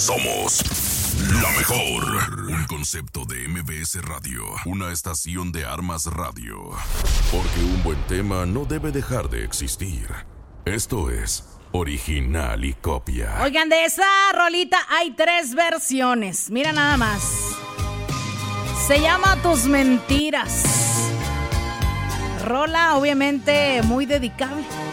Somos la mejor. Un concepto de MBS Radio. Una estación de Armas Radio. Porque un buen tema no debe dejar de existir. Esto es Original y Copia. Oigan, de esa rolita hay 3 versiones. Mira nada más. Se llama Tus Mentiras. Rola obviamente muy dedicable